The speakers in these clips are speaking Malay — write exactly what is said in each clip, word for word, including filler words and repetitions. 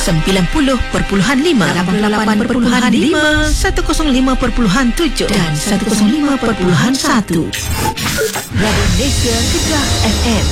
sembilan puluh perpuluhan lima, lapan puluh lapan perpuluhan lima, seratus lima perpuluhan tujuh dan seratus lima perpuluhan satu. Radio Malaysia Kedah F M.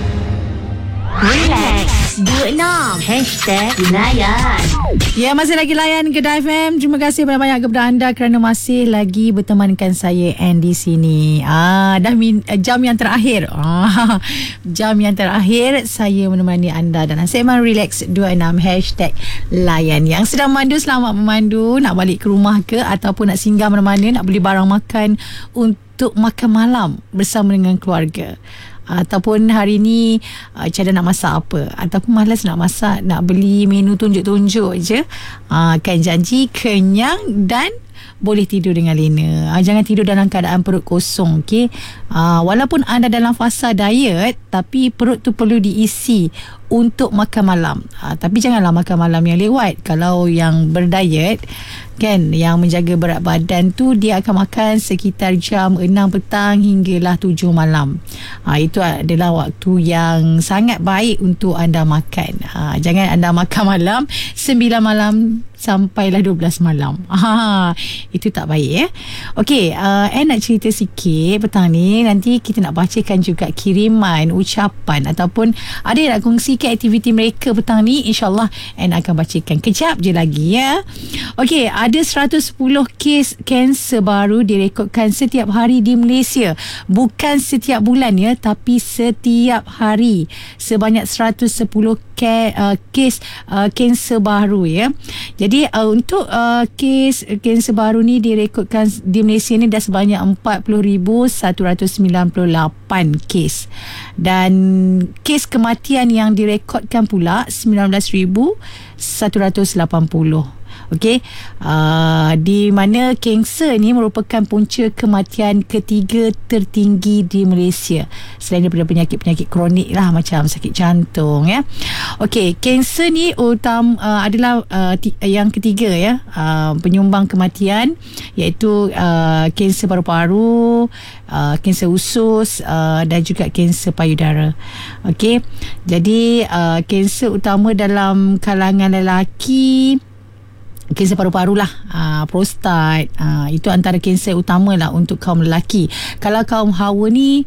Relax dua puluh enam Hashtag Layan. Ya, masih lagi layan Kedah F M. Terima kasih banyak-banyak kepada anda kerana masih lagi bertemankan saya Anne di sini. Ah, dah min, jam yang terakhir. Ah, jam yang terakhir saya menemani anda dalam segmen Relax dua puluh enam Hashtag Layan. Yang sedang memandu, selamat memandu. Nak balik ke rumah ke ataupun nak singgah mana-mana, nak beli barang makan untuk makan malam bersama dengan keluarga. Ataupun hari ni uh, cara nak masak apa, ataupun malas nak masak, nak beli menu tunjuk-tunjuk je, uh, kan janji kenyang dan boleh tidur dengan lena. uh, Jangan tidur dalam keadaan perut kosong, okay? uh, Walaupun anda dalam fasa diet, tapi perut tu perlu diisi untuk makan malam. uh, Tapi janganlah makan malam yang lewat. Kalau yang berdiet kan, yang menjaga berat badan tu, dia akan makan sekitar jam enam petang hinggalah tujuh malam. ha, Itu adalah waktu yang sangat baik untuk anda makan. ha, Jangan anda makan malam sembilan malam sampailah dua belas malam. ha, Itu tak baik, ya. Okey, uh, Anne nak cerita sikit petang ni. Nanti kita nak bacakan juga kiriman ucapan ataupun ada yang nak kongsikan aktiviti mereka petang ni. InsyaAllah Anne akan bacakan kejap je lagi, ya. Okey, ada seratus sepuluh kes kanser baru direkodkan setiap hari di Malaysia. Bukan setiap bulan, ya, tapi setiap hari. Sebanyak seratus sepuluh ke, uh, kes uh, kanser baru, ya. Jadi uh, untuk uh, kes kanser baru ni direkodkan di Malaysia ni dah sebanyak empat puluh ribu satu ratus sembilan puluh lapan kes. Dan kes kematian yang direkodkan pula sembilan belas ribu satu ratus lapan puluh. Okey, uh, di mana kanser ni merupakan punca kematian ketiga tertinggi di Malaysia, selain daripada penyakit-penyakit kronik lah, macam sakit jantung, ya. Okey, kanser ni utam uh, adalah uh, t- yang ketiga, ya, uh, penyumbang kematian, iaitu uh, kanser paru-paru, uh, kanser usus, uh, dan juga kanser payudara. Okey, jadi uh, kanser utama dalam kalangan lelaki, kanser paru-paru lah, uh, prostat, uh, itu antara kanser utama lah untuk kaum lelaki. Kalau kaum hawa ni,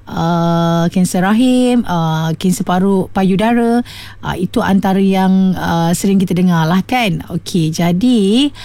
uh, kanser rahim, uh, kanser paru payudara, uh, itu antara yang uh, sering kita dengar lah, kan. Okey, jadi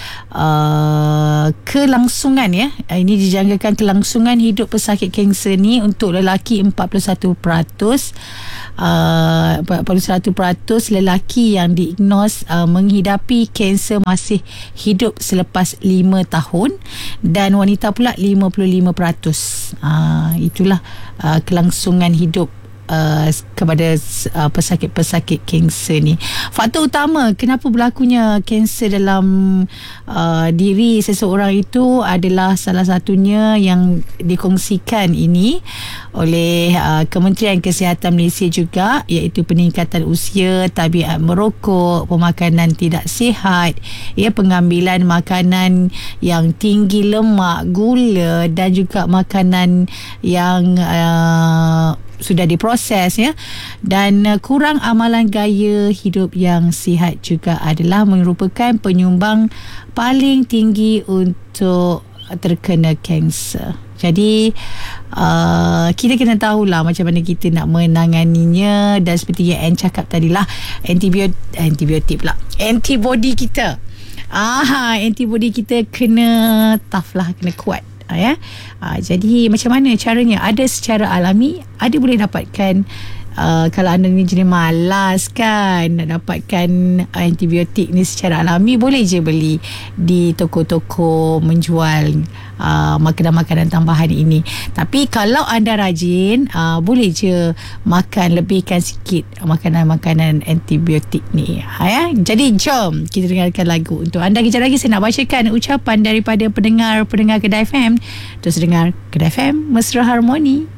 uh, kelangsungan, ya, ini dijangkakan kelangsungan hidup pesakit kanser ni untuk lelaki empat puluh satu peratus. Uh, empat puluh satu peratus lelaki yang diagnos uh, menghidapi kanser masih hidup selepas lima tahun, dan wanita pula lima puluh lima peratus. uh, Itulah uh, kelangsungan hidup Uh, kepada uh, pesakit-pesakit kanser ni. Faktor utama kenapa berlakunya kanser dalam uh, diri seseorang itu adalah salah satunya yang dikongsikan ini oleh uh, Kementerian Kesihatan Malaysia juga, iaitu peningkatan usia, tabiat merokok, pemakanan tidak sihat, ya, pengambilan makanan yang tinggi lemak, gula, dan juga makanan yang uh, sudah diproses, ya, dan uh, kurang amalan gaya hidup yang sihat juga adalah merupakan penyumbang paling tinggi untuk terkena kanser. Jadi uh, kita kena tahulah macam mana kita nak menanganinya, dan seperti yang Anne cakap tadilah, antibiotik antibiotik pula antibody kita ah antibody kita kena tough lah, kena kuat. Ya, uh, jadi macam mana caranya? Ada secara alami, ada boleh dapatkan. Uh, kalau anda ni jenis malas kan nak dapatkan antibiotik ni secara alami, boleh je beli di toko-toko menjual uh, makanan-makanan tambahan ini. Tapi kalau anda rajin, uh, boleh je makan, lebihkan sikit makanan-makanan antibiotik ni, ya. Jadi jom kita dengarkan lagu untuk anda. Kejap lagi saya nak bacakan ucapan daripada pendengar-pendengar Kedah F M. Terus dengar Kedah F M, Mesra Harmoni.